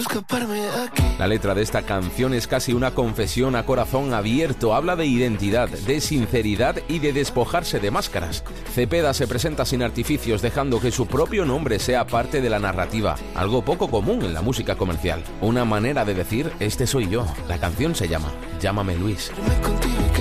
La letra de esta canción es casi una confesión a corazón abierto. Habla de identidad, de sinceridad y de despojarse de máscaras. Cepeda se presenta sin artificios, dejando que su propio nombre sea parte de la narrativa, algo poco común en la música comercial. Una manera de decir, este soy yo. La canción se llama Llámame Luis.